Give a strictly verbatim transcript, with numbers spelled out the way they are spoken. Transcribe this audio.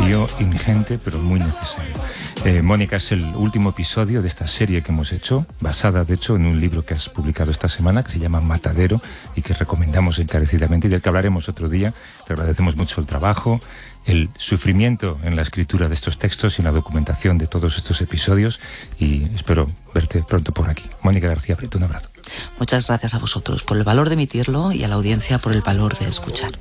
lío ingente, pero muy necesario. Eh, Mónica, es el último episodio de esta serie que hemos hecho, basada de hecho en un libro que has publicado esta semana, que se llama Matadero, y que recomendamos encarecidamente y del que hablaremos otro día. Te agradecemos mucho el trabajo, el sufrimiento en la escritura de estos textos y en la documentación de todos estos episodios, y espero verte pronto por aquí. Mónica García Prieto, un abrazo. Muchas gracias a vosotros por el valor de emitirlo y a la audiencia por el valor de escuchar.